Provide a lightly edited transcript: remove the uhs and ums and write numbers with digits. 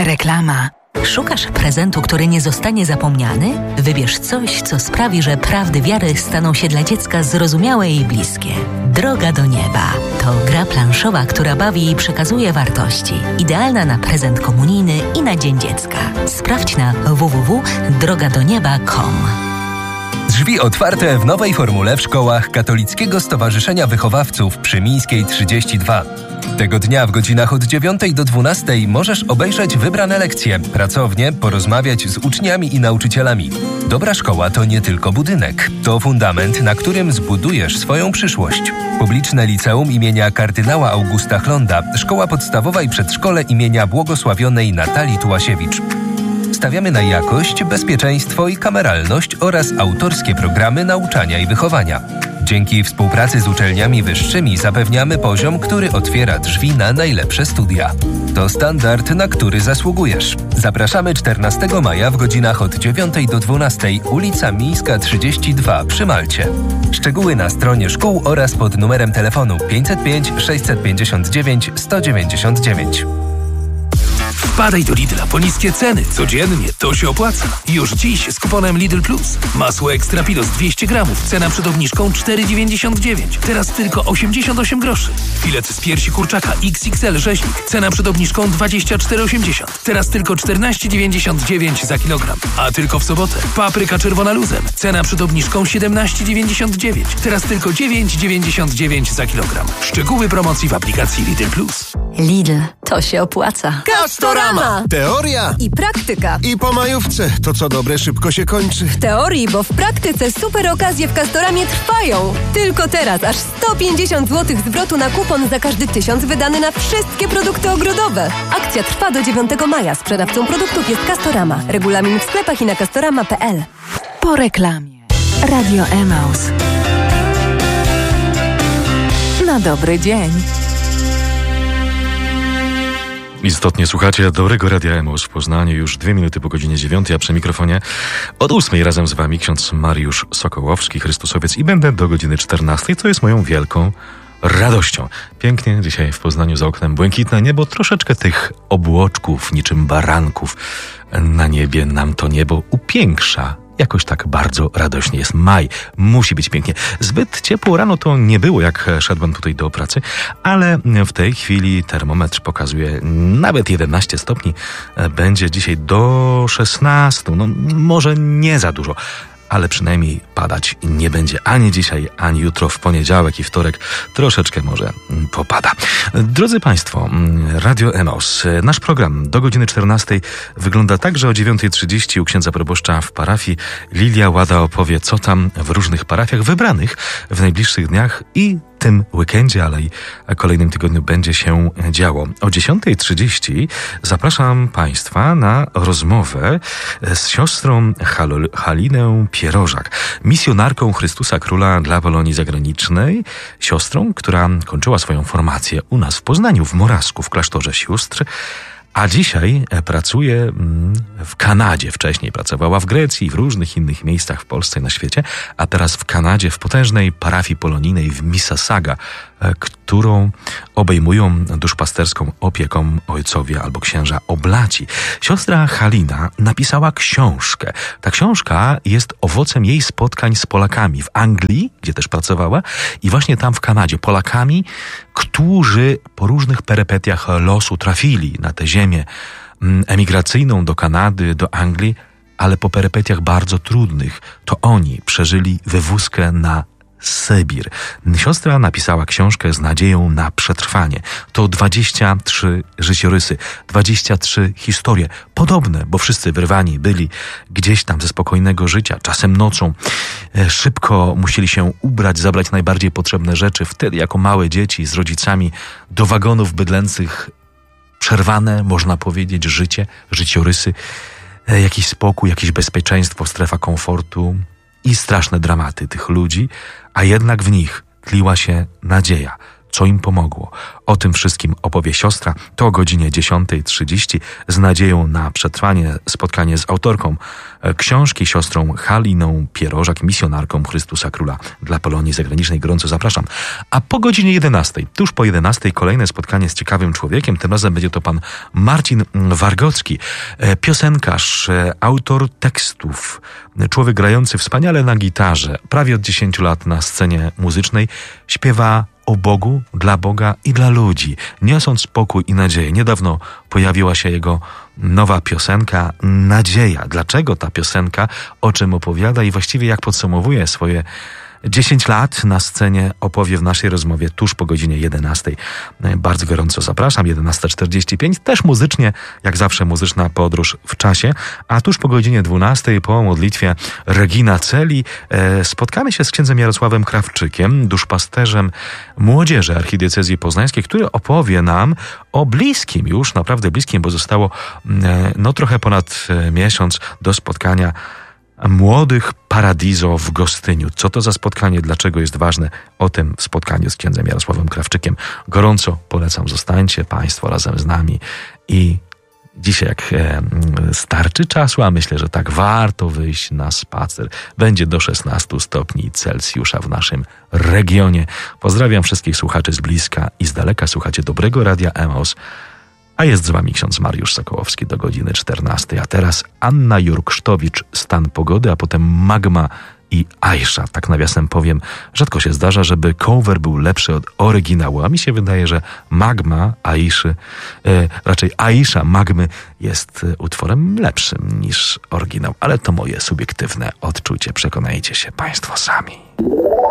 Reklama. Szukasz prezentu, który nie zostanie zapomniany? Wybierz coś, co sprawi, że prawdy wiary staną się dla dziecka zrozumiałe i bliskie. Droga do nieba to gra planszowa, która bawi i przekazuje wartości. Idealna na prezent komunijny i na Dzień Dziecka. Sprawdź na www.drogadonieba.com. Drzwi otwarte w nowej formule w szkołach Katolickiego Stowarzyszenia Wychowawców przy Mińskiej 32. Tego dnia w godzinach od 9 do 12 możesz obejrzeć wybrane lekcje, pracownie, porozmawiać z uczniami i nauczycielami. Dobra szkoła to nie tylko budynek, to fundament, na którym zbudujesz swoją przyszłość. Publiczne Liceum imienia kardynała Augusta Chlonda, szkoła podstawowa i przedszkole imienia błogosławionej Natalii Tułasiewicz. Stawiamy na jakość, bezpieczeństwo i kameralność oraz autorskie programy nauczania i wychowania. Dzięki współpracy z uczelniami wyższymi zapewniamy poziom, który otwiera drzwi na najlepsze studia. To standard, na który zasługujesz. Zapraszamy 14 maja w godzinach od 9 do 12, ulica Mińska 32 przy Malcie. Szczegóły na stronie szkół oraz pod numerem telefonu 505 659 199. Wpadaj do Lidla po niskie ceny. Codziennie to się opłaca. Już dziś z kuponem Lidl Plus. Masło Extra Pilos 200 gramów. Cena przed obniżką 4,99. Teraz tylko 88 groszy. Filet z piersi kurczaka XXL rzeźnik. Cena przed obniżką 24,80. Teraz tylko 14,99 za kilogram. A tylko w sobotę. Papryka czerwona luzem. Cena przed obniżką 17,99. Teraz tylko 9,99 za kilogram. Szczegóły promocji w aplikacji Lidl Plus. Lidl, to się opłaca. Castorama! Teoria i praktyka. I po majówce. To co dobre szybko się kończy. W teorii, bo w praktyce super okazje w Castoramie trwają. Tylko teraz aż 150 zł zwrotu na kupon za każdy 1000 wydany na wszystkie produkty ogrodowe. Akcja trwa do 9 maja. Sprzedawcą produktów jest Castorama. Regulamin w sklepach i na castorama.pl. Po reklamie. Radio Emaus. Na dobry dzień. Istotnie słuchacie dobrego Radia Emaus w Poznaniu. Już 2 minuty po godzinie 9, a przy mikrofonie od 8 razem z wami ksiądz Mariusz Sokołowski, Chrystusowiec, i będę do godziny 14, co jest moją wielką radością. Pięknie dzisiaj w Poznaniu, za oknem błękitne niebo, troszeczkę tych obłoczków niczym baranków na niebie nam to niebo upiększa. Jakoś tak bardzo radośnie jest. Maj, musi być pięknie. Zbyt ciepło rano to nie było, jak szedłem tutaj do pracy, ale w tej chwili termometr pokazuje nawet 11 stopni. Będzie dzisiaj do 16, no może nie za dużo, ale przynajmniej padać nie będzie ani dzisiaj, ani jutro, w poniedziałek i wtorek troszeczkę może popada. Drodzy Państwo, Radio Emaus, nasz program do godziny 14 wygląda tak, że o 9:30 u księdza proboszcza w parafii Lilia Łada opowie, co tam w różnych parafiach wybranych w najbliższych dniach i tym weekendzie, ale i kolejnym tygodniu będzie się działo. O 10:30 zapraszam Państwa na rozmowę z siostrą Halinę Pierożak, misjonarką Chrystusa Króla dla Polonii Zagranicznej, siostrą, która kończyła swoją formację u nas w Poznaniu, w Morawsku, w klasztorze sióstr, a dzisiaj pracuje w Kanadzie. Wcześniej pracowała w Grecji i w różnych innych miejscach w Polsce i na świecie, a teraz w Kanadzie, w potężnej parafii polonijnej w Mississauga, którą obejmują duszpasterską opieką ojcowie albo księża oblaci. Siostra Halina napisała książkę. Ta książka jest owocem jej spotkań z Polakami w Anglii, gdzie też pracowała, i właśnie tam w Kanadzie. Polakami, którzy po różnych perypetiach losu trafili na tę ziemię emigracyjną do Kanady, do Anglii, ale po perypetiach bardzo trudnych to oni przeżyli wywózkę na Sybir. Siostra napisała książkę z nadzieją na przetrwanie. To 23 życiorysy, 23 historie. Podobne, bo wszyscy wyrwani byli gdzieś tam ze spokojnego życia, czasem nocą. Szybko musieli się ubrać, zabrać najbardziej potrzebne rzeczy. Wtedy jako małe dzieci z rodzicami do wagonów bydlęcych przerwane, można powiedzieć, życie, życiorysy. Jakiś spokój, jakieś bezpieczeństwo, strefa komfortu i straszne dramaty tych ludzi, a jednak w nich tliła się nadzieja. co im pomogło. O tym wszystkim opowie siostra. To o godzinie 10:30 z nadzieją na przetrwanie spotkanie z autorką książki, siostrą Haliną Pierożak, misjonarką Chrystusa Króla dla Polonii Zagranicznej. Gorąco zapraszam. A po godzinie 11:00, tuż po 11:00 kolejne spotkanie z ciekawym człowiekiem. Tym razem będzie to pan Marcin Wargocki, piosenkarz, autor tekstów, człowiek grający wspaniale na gitarze. Prawie od 10 lat na scenie muzycznej śpiewa o Bogu, dla Boga i dla ludzi, niosąc spokój i nadzieję. Niedawno pojawiła się jego nowa piosenka Nadzieja. Dlaczego ta piosenka, o czym opowiada i właściwie jak podsumowuje swoje 10 lat na scenie, opowie w naszej rozmowie tuż po godzinie 11:00. Bardzo gorąco zapraszam. 11:45. Też muzycznie, jak zawsze muzyczna podróż w czasie. A tuż po godzinie 12:00 po modlitwie Regina Celi spotkamy się z księdzem Jarosławem Krawczykiem, duszpasterzem młodzieży archidiecezji poznańskiej, który opowie nam o bliskim, już naprawdę bliskim, bo zostało trochę ponad miesiąc do spotkania Młodych Paradiso w Gostyniu. Co to za spotkanie, dlaczego jest ważne? O tym w spotkaniu z księdzem Jarosławem Krawczykiem. Gorąco polecam, zostańcie Państwo razem z nami i dzisiaj jak starczy czasu, a myślę, że tak warto wyjść na spacer. Będzie do 16 stopni Celsjusza w naszym regionie. Pozdrawiam wszystkich słuchaczy z bliska i z daleka. Słuchacie Dobrego Radia Emaus. A jest z wami ksiądz Mariusz Sokołowski do godziny 14:00. A teraz Anna Jurksztowicz, Stan pogody, a potem Magma i Aisza. Tak nawiasem powiem, rzadko się zdarza, żeby cover był lepszy od oryginału. A mi się wydaje, że Magma Aiszy, raczej Aisza Magmy jest utworem lepszym niż oryginał. Ale to moje subiektywne odczucie. Przekonajcie się Państwo sami.